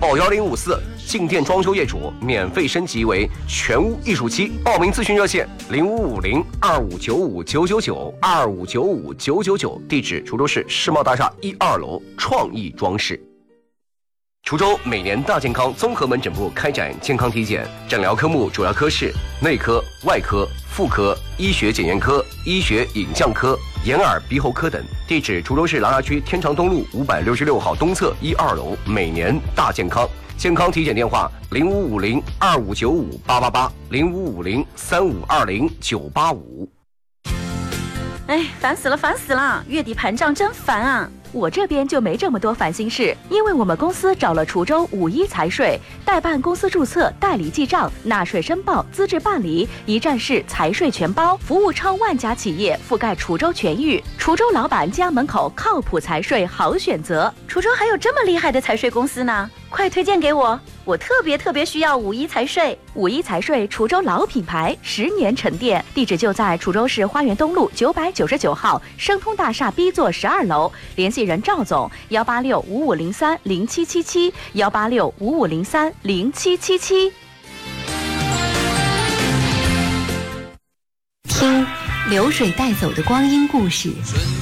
报1054，进店装修业主免费升级为全屋艺术漆。报名咨询热线055025959925959999，地址滁州市世贸大厦1、2楼创意装饰。滁州每年大健康综合门诊部开展健康体检，诊疗科目主要科室内科、外科、妇科、医学检验科、医学影像科、眼耳鼻喉科等。地址滁州市琅琊区天长东路566号东侧1、2楼。每年大健康。健康体检电话0550259588，055035209585。 哎，烦死了！月底盘账真烦啊！ 我这边就没这么多烦心事，因为我们公司找了滁州51财税，代办公司注册、代理记账、纳税申报、资质办理，一站式财税全包，服务超万家企业，覆盖滁州全域。滁州老板家门口靠谱财税好选择。 滁州还有这么厉害的财税公司呢？快推荐给我！我特别需要51财税。 51财税，滁州老品牌，10年沉淀，地址就在滁州市花园东路999号升通大厦 B 座12楼，联系人赵总18655030777，18655030777。 听流水带走的光阴故事，